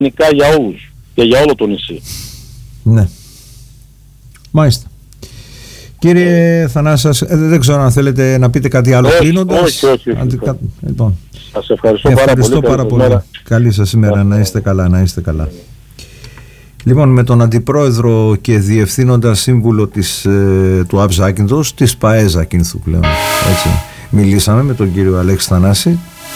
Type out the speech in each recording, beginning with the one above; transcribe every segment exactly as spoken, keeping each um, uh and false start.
γενικά για όλους και για όλο το νησί. Ναι. Μάλιστα. Κύριε Θανάση, δεν ξέρω αν θέλετε να πείτε κάτι άλλο κλείνοντας. Όχι, όχι, όχι. Αντι... Λοιπόν. Σας ευχαριστώ, ευχαριστώ πάρα πολύ. πάρα πολύ. Καλή σας ημέρα, να είστε καλά, να είστε καλά. Λοιπόν, με τον Αντιπρόεδρο και Διευθύνοντα Σύμβουλο της, ε, του ΑΒ Ζάκυνθος, της ΠΑΕ Ζάκυνθου πλέον, έτσι, μιλήσαμε με τον κύριο Αλέξη Θανάση.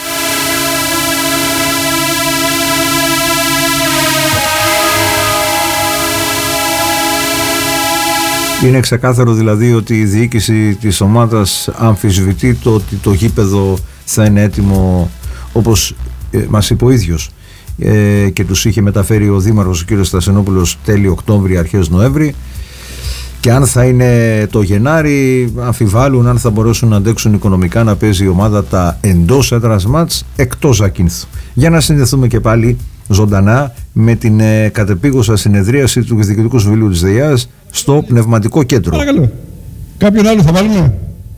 Είναι ξεκάθαρο δηλαδή ότι η διοίκηση της ομάδας αμφισβητεί το ότι το γήπεδο θα είναι έτοιμο, όπως ε, μας είπε ο ίδιος, ε, και τους είχε μεταφέρει ο Δήμαρχος ο κ. Στασενόπουλος τέλη Οκτώβρη, αρχές Νοέμβρη, και αν θα είναι το Γενάρη αμφιβάλλουν αν θα μπορέσουν να αντέξουν οικονομικά να παίζει η ομάδα τα εντός έδρας μάτς εκτός Ζακύνθου. Για να συνδεθούμε και πάλι ζωντανά με την ε, κατεπήγουσα συνεδρίαση του Διοικητικού Συμβουλίου της ΔΕΙΑΣ στο Πνευματικό Κέντρο. Παρακαλώ. Κάποιον άλλο θα βάλουμε?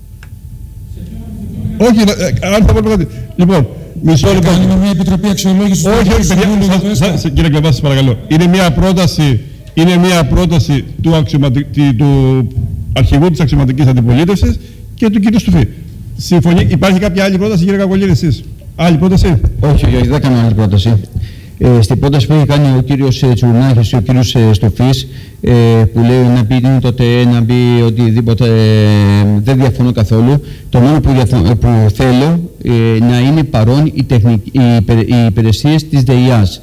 Όχι, ε, αν θα βάλουμε κάτι. Λοιπόν, μισό λεπτό. Κάνουμε μια επιτροπή αξιολόγησης. Όχι, όχι, παιδιά, κύριε Κλεβάση, παρακαλώ. Είναι μια πρόταση, είναι μια πρόταση του, αξιωματι... του αρχηγού της αξιωματικής αντιπολίτευσης και του κύριου Στουφή. Συμφωνεί. Υπάρχει κάποια άλλη πρόταση, κύριε Κακολίδη, εσείς? Άλλη πρόταση? Όχι, όχι, δεν κάνω άλλη πρόταση. Ε, στην πρόταση που έχει κάνει ο κύριος Τσουρνάκης και ο κύριος ε, Στοφής, ε, που λέει να πει τότε να πει οτιδήποτε, ε, δεν διαφωνώ καθόλου. Το μόνο που, διαφωνώ, που θέλω ε, να είναι παρόν οι, τεχνικ, οι, υπερ, οι υπηρεσίες της ΔΕΙΑΣ.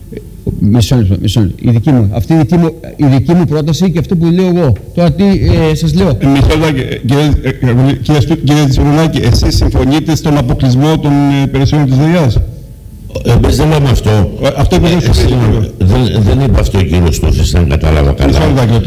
Μισό λεπτό, μισό λεπτό. Η δική μου, αυτή η δική μου, η δική μου πρόταση και αυτό που λέω εγώ. Τώρα τι ε, σας λέω. Ε, μισό λεπτό, κύριε, κύριε Τσουρνάκη, εσείς συμφωνείτε στον αποκλεισμό των υπηρεσιών της ΔΕΙΑΣ? Εμείς δεν λέμε αυτό. Αυτό είπε ε, δεν, δεν είπε αυτό ο κύριος Στούφης, αν κατάλαβα καλά.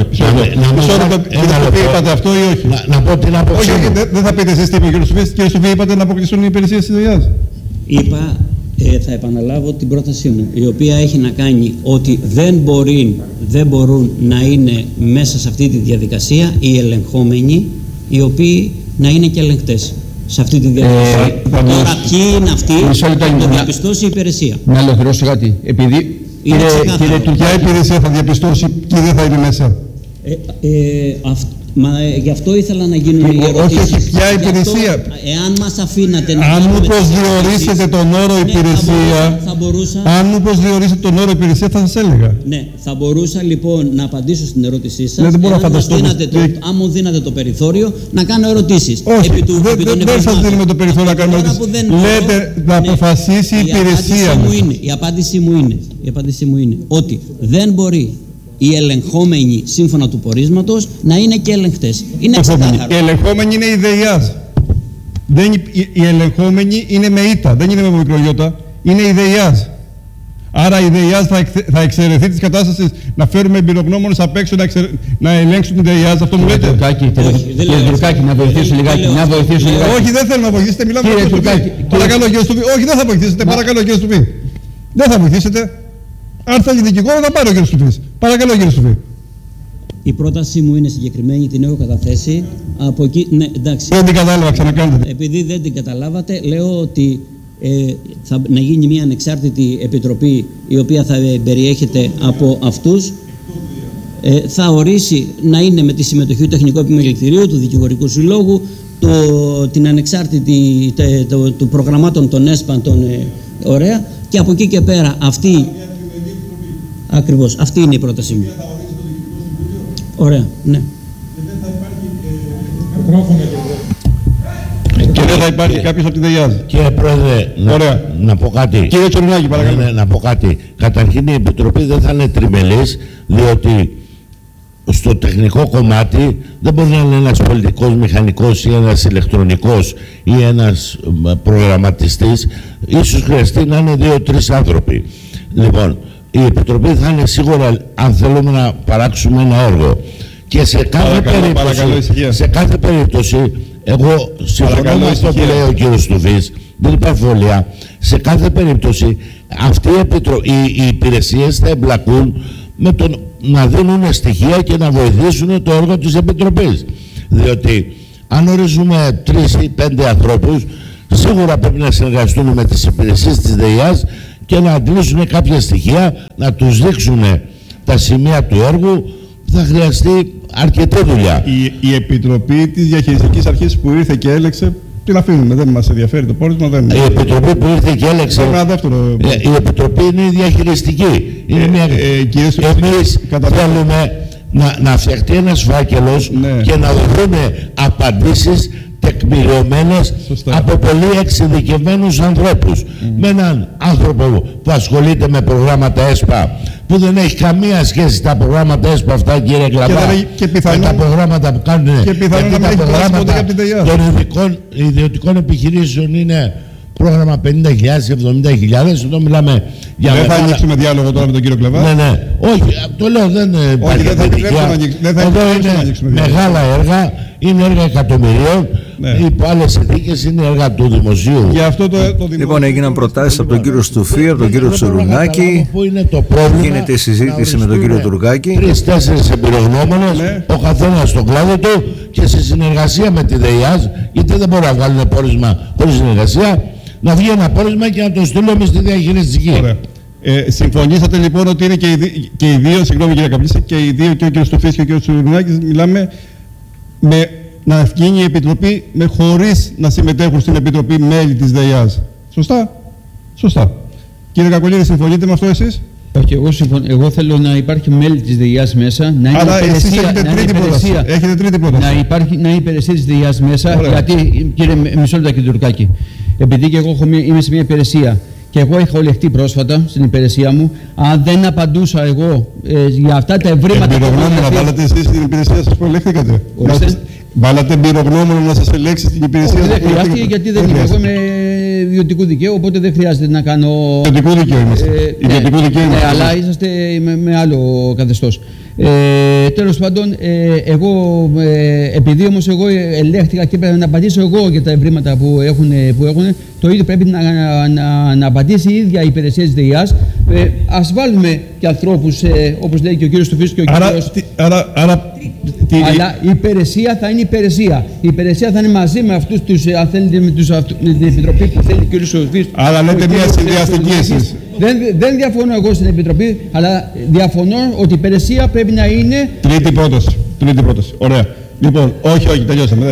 Μισό λεπτό, κύριε Στούφη, είπατε αυτό ή όχι? Να, να πω την άποψή μου. Όχι, δεν θα πείτε εσείς τι είπε ο κύριος Στούφης. Κύριε Στούφη, είπατε να αποκλειστούν οι υπηρεσίες της ΔΕΙΑΣ. Είπα, ε, θα επαναλάβω την πρότασή μου, η οποία έχει να κάνει ότι δεν, μπορεί, δεν μπορούν να είναι μέσα σε αυτή τη διαδικασία οι ελεγχόμενοι, οι οποίοι να είναι και ελεγκτές σε αυτή τη διαδικασία. Ε, Τώρα, ποιοι είναι αυτοί που θα διαπιστώσει η υπηρεσία? Να ολοκληρώσω κάτι. Επειδή. Είναι κύριε, κύριε, ποια υπηρεσία θα διαπιστώσει και δεν θα είναι μέσα? Ε, ε, αυ, μα, ε, γι' αυτό ήθελα να γίνουν οι ερωτήσεις. Όχι, όχι, ποια υπηρεσία? Αυτό, εάν μας αφήνατε να αν μου προσδιορίσετε τον όρο ναι, υπηρεσία, θα μπορούσα, αν μου προσδιορίσετε τον όρο υπηρεσία θα σας έλεγα. Ναι, θα μπορούσα λοιπόν να απαντήσω στην ερώτησή σας. Ναι, δεν μπορώ να φανταστώ. Αν μου δίνατε το περιθώριο να κάνω ερωτήσεις. Όχι, επί του, δεν, επί δεν, δεν σας δίνουμε το περιθώριο να κάνουμε ερωτήσεις. Λέτε να ναι, αποφασίσει η υπηρεσία. Μου είναι, η, απάντησή μου είναι, η απάντησή μου είναι ότι δεν μπορεί οι ελεγχόμενοι σύμφωνα του πορίσματος να είναι και ελεγχτές. Είναι ξεκάθαρο. Οι ελεγχόμενοι είναι η ΔΕΙΑΣ. Δεν, οι, οι ελεγχόμενοι είναι με ήττα, δεν είναι με μικρογιώτα. Είναι η ΔΕΙΑΣ. Άρα η ΔΕΙΑΣ θα, εξ, θα εξαιρεθεί της κατάστασης να φέρουμε εμπειρογνώμονες απ' έξω να, εξε, να ελέγξουν την ΔΕΙΑΣ. Αυτό μου λέτε? Κύριε Τουρκάκη, να βοηθήσω λιγάκι. Να βοηθήσω λιγάκι. Όχι, δεν θέλω να βοηθήσετε. Μιλάμε για τον Στουφή. Παρακαλώ, κύριε Στουφή. Όχι, δεν θα βοηθήσετε. Παρακαλώ, κύριε Στουφή. Δεν θα βοηθήσετε. Αν θέλει δικηγόρο, θα πάρει ο κύριος Στουφής. Παρακαλώ, κύριε Στουφή. Η πρότασή μου είναι συγκεκριμένη, την έχω καταθέσει. Από εκεί, ναι, εντάξει. Δεν την κατάλαβα, ξανακάνετε. Επειδή δεν την καταλάβατε, λέω ότι ε, θα, να γίνει μια ανεξάρτητη επιτροπή η οποία θα περιέχεται από αυτούς. Ε, θα ορίσει να είναι με τη συμμετοχή του Τεχνικού Επιμελητηρίου, του Δικηγορικού Συλλόγου, το, την ανεξάρτητη τε, το, του προγραμμάτων των ΕΣΠΑ, των, ε, ωραία, και από εκεί και πέρα αυτή. Ακριβώς, αυτή είναι η πρότασή μου. Ωραία, ναι. Και δεν θα υπάρχει κάποιος από τη ΔΕΙΑΣ. Κύριε Πρόεδρε, να, να πω κάτι. Κύριε Τσορνάκη, παρακαλώ. Ναι, ναι, να πω κάτι. Καταρχήν η Επιτροπή δεν θα είναι τριμελής, διότι στο τεχνικό κομμάτι δεν μπορεί να είναι ένας πολιτικός μηχανικός ή ένας ηλεκτρονικός ή ένας προγραμματιστής. Ίσως χρειαστεί να είναι δύο-τρεις άνθρωποι. Λοιπόν, η Επιτροπή θα είναι σίγουρα, αν θέλουμε να παράξουμε ένα όργο. Και σε κάθε, παρακαλώ, περίπτωση, παρακαλώ, σε κάθε περίπτωση, εγώ συμφωνώ με αυτό που λέει ο κύριος Στουφής, δεν υπάρχει φωλία. Σε κάθε περίπτωση, αυτοί οι, επιτρο... οι, οι υπηρεσίες θα εμπλακούν με τον να δίνουν στοιχεία και να βοηθήσουν το έργο της Επιτροπής. Διότι αν ορίζουμε τρεις ή πέντε ανθρώπους, σίγουρα πρέπει να συνεργαστούν με τις υπηρεσίες της ΔΕΙΑΣ και να αντλήσουν κάποια στοιχεία, να τους δείξουν τα σημεία του έργου. Θα χρειαστεί αρκετή δουλειά. Η, η Επιτροπή της Διαχειριστικής Αρχής που ήρθε και έλεξε, την αφήνουμε, δεν μας ενδιαφέρει το πόρισμα. Δεν... Η Επιτροπή που ήρθε και έλεξε, δεύτερο... η Επιτροπή είναι η διαχειριστική. Είναι ε, μια... ε, κύριε Εμείς θέλουμε να, να φτιαχτεί ένας φάκελος, ναι, και να δοθούν απαντήσεις τεκμηριωμένες από πολύ εξειδικευμένους ανθρώπους. Mm. Με έναν άνθρωπο που ασχολείται με προγράμματα ΕΣΠΑ, που δεν έχει καμία σχέση τα προγράμματα ΕΣΠΑ αυτά, κύριε Κλαβά, με τα προγράμματα που κάνουν. Και πιθανόν να μην έχει προγράμματα των ειδικών, ιδιωτικών επιχειρήσεων είναι πρόγραμμα πενήντα χιλιάδες, εβδομήντα χιλιάδες. Εδώ μιλάμε για. Δεν μεγάλα... θα ανοίξουμε διάλογο τώρα με τον κύριο Κλαβά. Ναι, ναι. Όχι, το λέω, δεν υπάρχει. Όχι, δεν θα Εδώ είναι μεγάλα έργα, είναι έργα εκατομμυρίων. Ναι. Υπό άλλες συνθήκες είναι έργα του δημοσίου. Για αυτό το, το δημοσίου. Λοιπόν, έγιναν προτάσεις από τον κύριο Στουφή, από τον κύριο Τσουρουνάκη. Πού είναι το πρόβλημα. Γίνεται η συζήτηση με τον κύριο Τουρκάκη. Τρεις-τέσσερις εμπειρογνώμονες, ναι, ο καθένας στον κλάδο του και σε συνεργασία με τη ΔΕΙΑΣ, γιατί δεν μπορεί να βγάλουν πόρισμα χωρίς συνεργασία, να βγει ένα πόρισμα και να το στείλουμε στη διαχειριστική. Ωραία. Ε, συμφωνήσατε λοιπόν ότι είναι και οι, δι... και οι δύο, συγγνώμη κύριε Καπλήση, και οι δύο, και ο κύριος Στουφής και ο κύριος Τσουρουνάκης, μιλάμε με να γίνει η Επιτροπή με χωρίς να συμμετέχουν στην Επιτροπή μέλη της ΔΕΙΑΣ. Σωστά. Σωστά. Κύριε Κακολίδη, συμφωνείτε με αυτό εσείς? Όχι, εγώ, συμφων... εγώ θέλω να υπάρχει μέλη της ΔΕΙΑΣ μέσα, να είναι Άρα υπηρεσία, εσείς έχετε να τρίτη πρόταση. Έχετε τρίτη πρόταση. Να υπάρχει, να είναι υπηρεσία της ΔΕΙΑΣ μέσα. Ωραία. Γιατί, κύριε μισό λεπτό κύριε Τουρκάκη, επειδή και εγώ είμαι σε μια υπηρεσία και εγώ είχα ολεχτεί πρόσφατα στην υπηρεσία μου, αν δεν απαντούσα εγώ ε, για αυτά τα ευρήματα... Εμπειρογνώμονα βάλατε εσείς στην υπηρεσία σας που ελέγχθηκατε? Βάλατε εμπειρογνώμονα να σας ελέγξει στην υπηρεσία σας? Δεν χρειάστηκε, γιατί δεν είμαι. Εγώ είμαι ιδιωτικού δικαίου, οπότε δεν χρειάζεται να κάνω... Ιδιωτικού δικαίου είμαστε. Ε, ιδιωτικού ναι, δικαίου ναι, είμαστε. αλλά είσαστε με, με άλλο καθεστώς. Ε, τέλος πάντων, ε, εγώ, ε, επειδή όμως εγώ ελέγχθηκα και πρέπει να απαντήσω εγώ για τα ευρήματα που έχουν, που έχουν, το ίδιο πρέπει να, να, να, να απαντήσει η ίδια η υπηρεσία της ΔΕΙΑΣ. Ε, ας βάλουμε και ανθρώπους, ε, όπως λέει και ο κύριος Στουφής και ο άρα, κύριος... Τι, άρα, άρα, τι... Αλλά η υπηρεσία θα είναι υπηρεσία. Η υπηρεσία θα είναι μαζί με αυτούς τους, αν θέλετε, με, τους, με την Επιτροπή που θέλει ο κύριος Στουφής. Άρα λέτε μια συνδυαστική εσείς. Δεν, δεν διαφωνώ εγώ στην Επιτροπή, αλλά διαφωνώ ότι η υπηρεσία πρέπει να είναι... Τρίτη πρόταση. Τρίτη πρόταση. Ωραία. Λοιπόν, όχι, όχι, τελειώσαμε.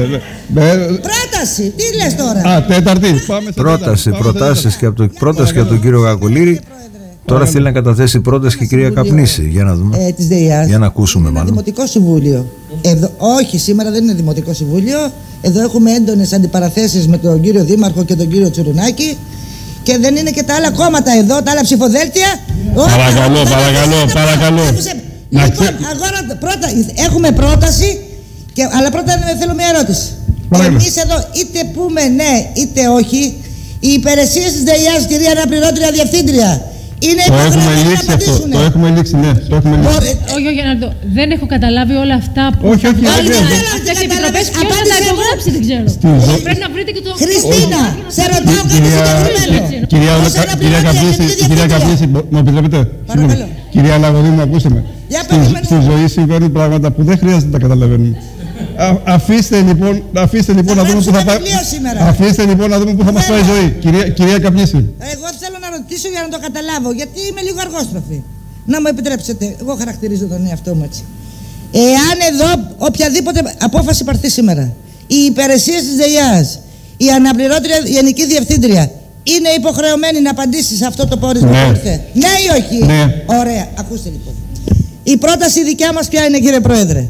Πρόταση, τι λες τώρα? Α, τέταρτη. Πάμε σε πρόταση, προτάσεις και από τον, πρόταση και από τον κύριο Κακολίδη. Τώρα θέλει να καταθέσει πρόταση και η κυρία Καπνίση. Για να δούμε. Ε, της ΔΕΙΑΣ. Για να ακούσουμε μάλλον. Δημοτικό Συμβούλιο. Εδώ, όχι, σήμερα δεν είναι Δημοτικό Συμβούλιο. Εδώ έχουμε έντονες αντιπαραθέσεις με τον κύριο Δήμαρχο και τον κύριο Τσουρουνάκη. Και δεν είναι και τα άλλα κόμματα εδώ, τα άλλα ψηφοδέλτια. Παρακαλώ, παρακαλώ, παρακαλώ. Λοιπόν, αγώνα, πρώτα, έχουμε πρόταση, και, αλλά πρώτα θέλω μια ερώτηση. Εμείς εδώ είτε πούμε ναι είτε όχι, οι υπηρεσίες της ΔΕΙΑΣ, κυρία Αναπληρώτρια Διευθύντρια, είναι υποχρεωμένοι να απαντήσουν. Το έχουμε λήξει, ναι. Το έχουμε λήξει. Όχι, όχι, δεν έχω καταλάβει όλα αυτά που... Όχι, όχι, όχι. Αυτές οι επιτροπές ποιος θα τα υπογράψει, δεν ξέρω. Πρέπει να βρείτε και το... Χριστίνα, σε ρωτάω κάτι συγκεκριμένο. Κυρία Καπνίση, μου επιτρέπετε? Κυρία Λαγοδήμου, ακούστε με. Στη ζωή συμβαίνουν πράγματα που δεν χρειάζεται να τα καταλαβαίνουμε. Αφήστε λοιπόν, αφήστε λοιπόν να δούμε πού θα πάει. Αφήστε λοιπόν να δούμε πού θα μας πάει η ζωή. Κυρία, κυρία Καπνίση. Εγώ θέλω να ρωτήσω για να το καταλάβω, γιατί είμαι λίγο αργόστροφη. Να μου επιτρέψετε, εγώ χαρακτηρίζω τον εαυτό μου έτσι. Εάν εδώ οποιαδήποτε απόφαση πάρθει σήμερα, οι υπηρεσίες της ΔΕΙΑΣ, η αναπληρώτρια γενική διευθύντρια, είναι υποχρεωμένη να απαντήσει σε αυτό το πόρισμα που ήρθε? Ναι ή όχι? Ναι. Ωραία, ακούστε λοιπόν. Η πρόταση δικιά μας ποια είναι, κύριε Πρόεδρε?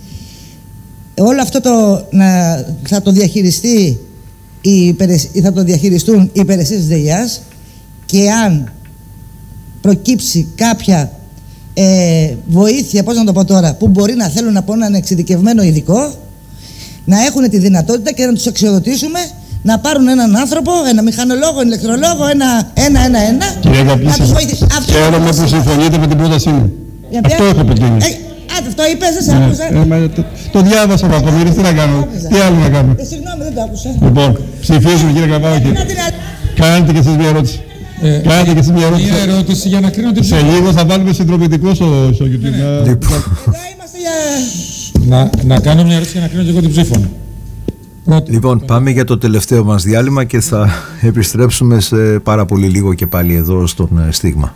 Όλο αυτό το να, θα το διαχειριστεί οι, θα το διαχειριστούν οι υπηρεσίες της ΔΕΙΑΣ, και αν προκύψει κάποια ε, βοήθεια, πώς να το πω τώρα, που μπορεί να θέλουν από έναν εξειδικευμένο ειδικό, να έχουν τη δυνατότητα και να τους αξιοδοτήσουμε να πάρουν έναν άνθρωπο, ένα μηχανολόγο, ένα ηλεκτρολόγο, ένα, ένα, ένα, ένα. Κυρία Καπνίση, χαίρομαι που συμφωνείτε με την πρότασή μου. Αυτό έχω προτείνει. Α, αυτό είπες, δεν σ' άκουσα. Ε, το, το διάβασα από ακόμη, τι να κάνω, τι άλλο να κάνω. Ε, συγγνώμη, δεν το άκουσα. Λοιπόν, ψηφίζουμε κύριε Καβάοκη. Κάνετε και εσείς μια ερώτηση. Ε, Κάνετε και εσείς μια ερώτηση. Μια ερώτηση για να κρίνω την Σε λίγο θα βάλουμε συντροπητικό στο, στο YouTube. Ναι, ναι. Να... Εδώ είμαστε για... Να, να κάνω μια ερώτηση για να κρίνω και εγώ την ψήφο. Πρώτη. Λοιπόν, πάμε για το τελευταίο μας διάλειμμα και θα επιστρέψουμε σε πάρα πολύ λίγο και πάλι εδώ στον Στίγμα.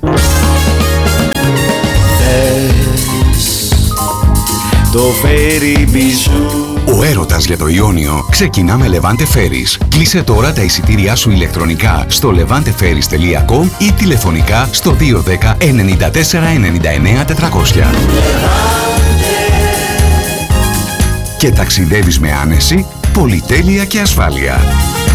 Το Ferry Bijou. Ο έρωτας για το Ιόνιο ξεκινά με Levante Ferries. Κλείσε τώρα τα εισιτήριά σου ηλεκτρονικά στο levante ferries τελεία com ή τηλεφωνικά στο δύο ένα μηδέν εννιά τέσσερα εννιά εννιά τετρακόσια. Και ταξιδεύεις με άνεση, πολυτέλεια και ασφάλεια.